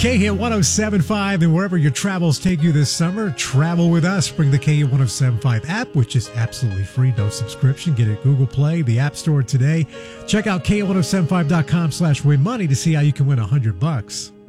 KHIT 107.5, and wherever your travels take you this summer, travel with us. Bring the KHIT 107.5 app, which is absolutely free, no subscription. Get it at Google Play, the App Store today. Check out KHIT1075.com/win money to see how you can win $100.